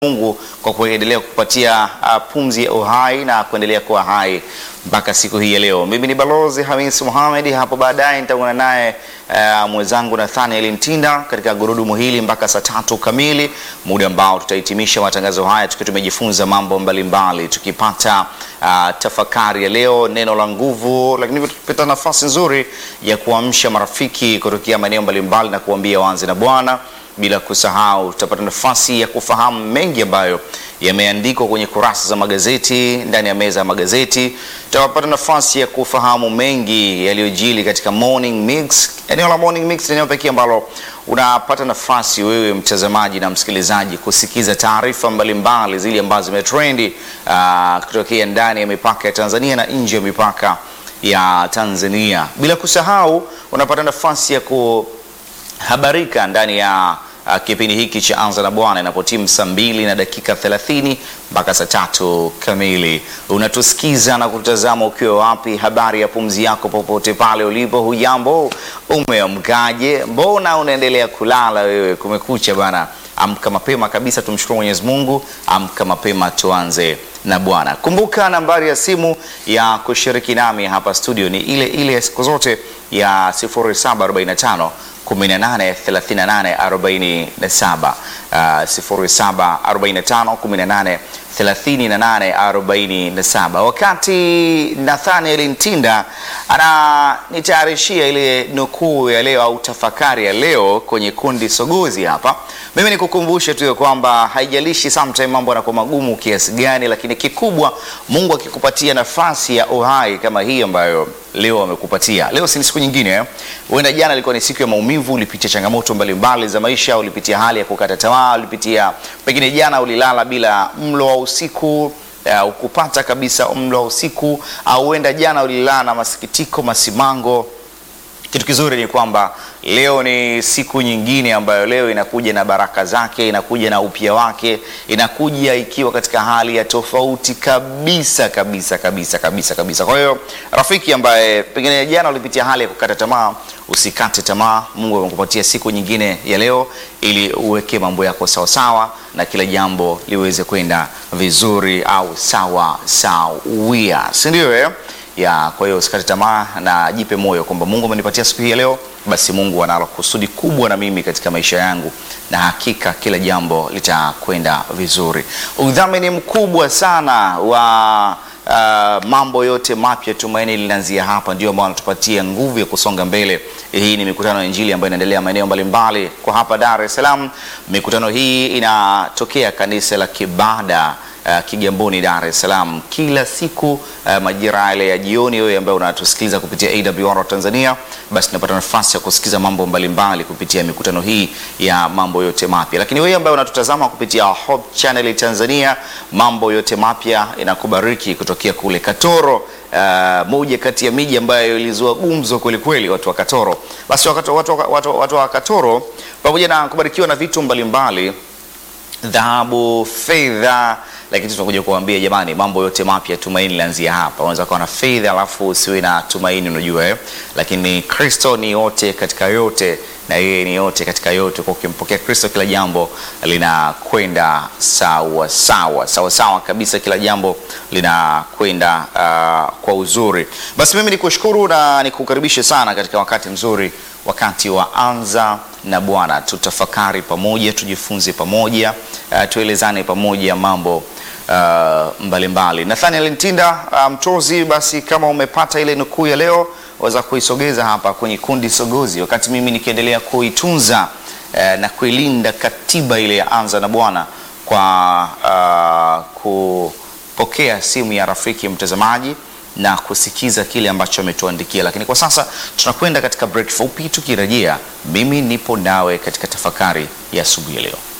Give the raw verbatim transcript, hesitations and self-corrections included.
Mungu kwa kuendelea kupatia uh, pumzi ya uhai na kuendelea kuwa hai mpaka siku hii ya leo. Mimi ni Balozi Hamis Mohamed, hapo baadaye nitaungana naye uh, mwenzangu Nathaniel Mtinda katika gurudumu hili mpaka saa tatu kamili, muda ambao tutahitimisha matangazo haya tukiwa tumejifunza mambo mbalimbali, tukipata uh, tafakari ya leo, neno la nguvu, lakini tupata nafasi nzuri ya kuamsha marafiki kutokea maeneo mbalimbali na kuambia waanze na Bwana. Bila kusahau tutapata nafasi ya kufahamu mengi ambayo yameandikwa kwenye kurasa za magazeti, ndani ya meza ya magazeti. Tutapata nafasi ya kufahamu mengi yaliyojili katika Morning Mix. Eneo la Morning Mix ni eneo pekee ambalo unapata nafasi wewe mtazamaji na msikilizaji kusikiza taarifa mbalimbali zile ambazo zimetrendi uh, kutokea ndani ya mipaka ya Tanzania na nje ya mipaka ya Tanzania. Bila kusahau unapata nafasi ya ku habarika ndani ya uh, kipindi hiki cha Anza na Bwana inapotimu saa mbili na dakika thelathini mpaka saa tatu kamili. Unatusikiza na kutazama ukiwa wapi? Habari ya pumzi yako popote pale ulipo, hujambo? Umeamkaje? Mbona unaendelea kulala wewe? Kumekucha bana. Amka mapema kabisa, tumshukuru Mwenyezi Mungu. Amka mapema, tuanze na Bwana. Kumbuka nambari ya simu ya kushiriki nami hapa studio ni ile ile siku zote ya sifuri saba arobaini na tano kumi na nane thelathini na nane arobaini na saba, uh, sifuri saba arobaini na tano kumi na nane thelathini na nane arobaini na saba. Wakati Nathaniel Mtinda ananitayarishia ile nukuu ya leo au tafakari ya leo kwenye kundi sogozi hapa, mimi nikukumbushe tu kwamba haijalishi sometime mambo yanakuwa magumu kiasi gani, lakini kikubwa Mungu akikupatia nafasi ya uhai kama hii ambayo leo amekupatia. Leo si siku nyingine. Huenda jana ilikuwa ni siku ya maumivu, ulipitia changamoto mbalimbali za maisha, ulipitia hali ya kukata tamaa, ulipitia pengine jana ulilala bila mlo wa usiku, uh, ukupata kabisa mlo wa usiku, au huenda jana ulilala na masikitiko, masimango. Kitu kizuri ni kwamba leo ni siku nyingine ambayo leo inakuja na baraka zake, inakuja na upya wake, inakuja ikiwa katika hali ya tofauti kabisa kabisa kabisa kabisa kabisa. Kwa hiyo rafiki ambaye pengine jana ulipitia hali ya kukata tamaa, usikate tamaa. Mungu amekupatia siku nyingine ya leo ili uweke mambo yako sawa sawa na kila jambo liweze kwenda vizuri au sawa sawia, si ndio eh? Ya, kwa hiyo usikate tamaa na jipe moyo kwamba Mungu amenipatia siku hii ya leo, basi Mungu analo kusudi kubwa na mimi katika maisha yangu, na hakika kila jambo litakwenda vizuri. Udhamini mkubwa sana wa uh, mambo yote mapya Tumaini linaanzia hapa ndio ambao anatupatia nguvu ya kusonga mbele. Hii ni mikutano ya Injili ambayo inaendelea maeneo mbalimbali kwa hapa Dar es Salaam. Mikutano hii inatokea kanisa la Kibada Uh, Kigamboni, Dar es Salaam, kila siku uh, majira ile ya jioni. Wewe ambaye unatusikiliza kupitia A W R Tanzania, basi tunapata nafasi ya kusikiza mambo mbalimbali kupitia mikutano hii ya mambo yote mapya. Lakini wewe ambaye unatutazama kupitia Hope Channel Tanzania, mambo yote mapya inakubariki kutokea kule Katoro, uh, moja kati ya miji ambayo ilizua gumzo kweli kweli, watu wa Katoro. Basi watu watu watu, watu wa Katoro pamoja na kubarikiwa na vitu mbalimbali, dhahabu, fedha, lakini tunakuja kuambia jamani, mambo yote mapya Tumaini linaanzia hapa. Unaweza kuwa na fedha alafu usiwe na tumaini, unajua eh, lakini Kristo ni yote katika yote na yeye ni yote katika yote. Kwa kumpokea Kristo kila jambo linakwenda sawa sawa sawa sawa kabisa, kila jambo linakwenda uh, kwa uzuri. Basi mimi nikushukuru na nikukaribishe sana katika wakati mzuri, wakati wa Anza na Bwana. Tutafakari pamoja, tujifunze pamoja, uh, tuelezane pamoja mambo uh, mbalimbali. Nathaniel Mtinda, uh, mtozi, basi kama umepata ile nukuu ya leo, waweza kuisogeza hapa kwenye kundi sogozi, wakati mimi nikiendelea kuitunza uh, na kuilinda katiba ile ya Anza na Bwana kwa uh, kupokea simu ya rafiki mtazamaji na kusikiza kile ambacho ametuandikia. Lakini kwa sasa tunakwenda katika break fupi, tukirejea mimi nipo nawe katika tafakari ya asubuhi leo.